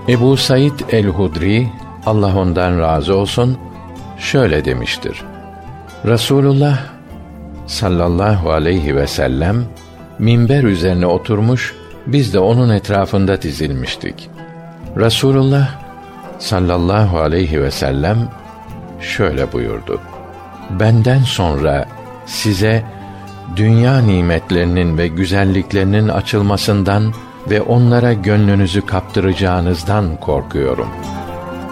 Ebu Said el-Hudri, Allah ondan razı olsun, şöyle demiştir: Resulullah sallallahu aleyhi ve sellem minber üzerine oturmuş, biz de onun etrafında dizilmiştik. Resulullah sallallahu aleyhi ve sellem şöyle buyurdu: benden sonra size dünya nimetlerinin ve güzelliklerinin açılmasından ve onlara gönlünüzü kaptıracağınızdan korkuyorum.